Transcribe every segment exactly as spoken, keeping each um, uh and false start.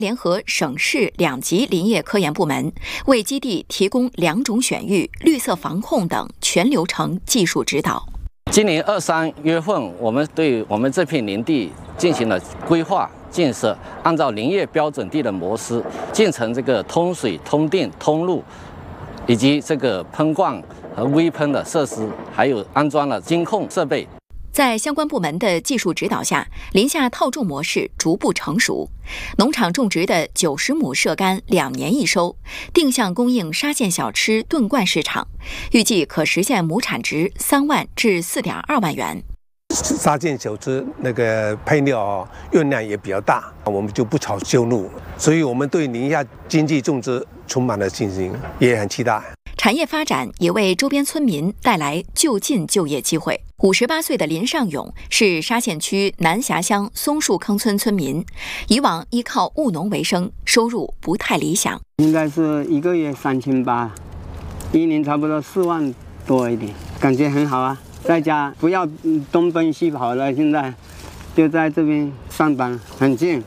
联合省市两级林业科研部门，为基地提供两种选育、绿色防控等全流程技术指导。 今年二三月份，我们对我们这片林地进行了规划建设，按照林业标准地的模式，建成这个通水、通电、通路，以及这个喷灌和微喷的设施，还有安装了监控设备。 在相关部门的技术指导下，林下套种模式逐步成熟。农场种植的九十亩射干两年一收，定向供应沙县小吃炖罐市场，预计可实现亩产值三万至四点二万元。 沙县小吃那个配料啊，用量也比较大，我们就不炒修路，所以我们对宁夏经济种植充满了信心，也很期待。 产业发展也为周边村民带来就近就业机会。五十八岁的林尚勇是沙县区南峡乡松树坑村村民，以往依靠务农为生，收入不太理想。 应该是一个月三千八，一年差不多四万多一点，感觉很好啊。在家不要东奔西跑了，现在就在这边上班，很近。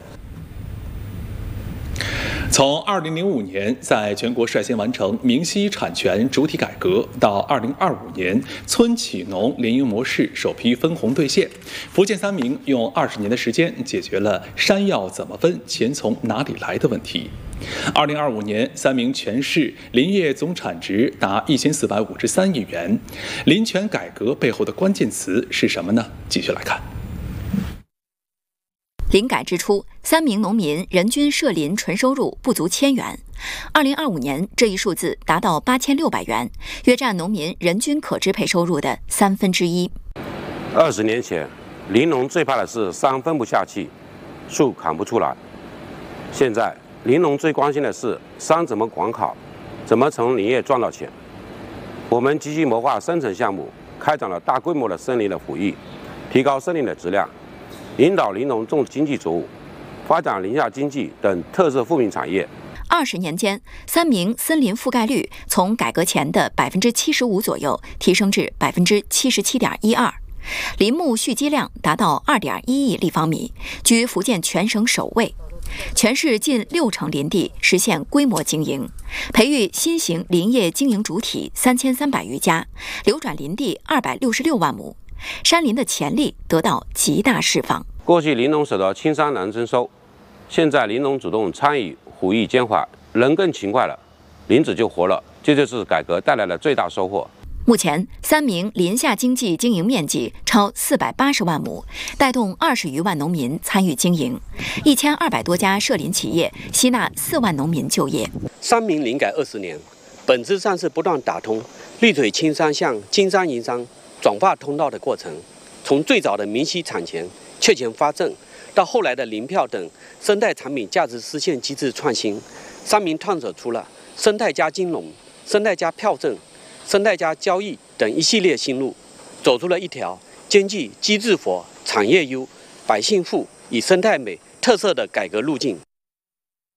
从二零零五年在全国率先完成明晰产权主体改革，到二零二五年村企农联营模式首批分红兑现，福建三明用二十年的时间解决了山药怎么分、钱从哪里来的问题。二零二五年，三明全市林业总产值达一千四百五十三亿元。林权改革背后的关键词是什么呢？继续来看。 林改之初，三名农民人均涉林纯收入不足千元。二零二五年，这一数字达到八千六百元，约占农民人均可支配收入的三分之一。 二十年前，林农最怕的是山分不下去，树砍不出来。现在，林农最关心的是山怎么管好，怎么从林业赚到钱。我们积极谋划生产项目，开展了大规模的森林的保育，提高森林的质量。引导林农种经济作物，发展林下经济等特色富民产业。 二十年间，三明森林覆盖率从改革前的百分之七十五左右提升至百分之七十七点一二，林木蓄积量达到二点一亿立方米，居福建全省首位。全市近六成林地实现规模经营，培育新型林业经营主体三千三百余家，流转林地二百六十六万亩。山林的潜力得到极大释放。 过去林农守得青山难征收，现在林农主动参与虎育兼怀，人更勤快了，林子就活了，这就是改革带来的最大收获。 目前，三明林下经济经营面积超四百八十万亩，带动二十余万农民参与经营，一千二百多家涉林企业吸纳四万农民就业。 三明林改二十年，本质上是不断打通绿水青山向金山银山转化通道的过程，从最早的明晰产权、确权发证，到后来的林票等生态产品价值实现机制创新，三明探索出了生态加金融、生态加票证、生态加交易等一系列新路，走出了一条兼具机制活、产业优、百姓富与生态美特色的改革路径。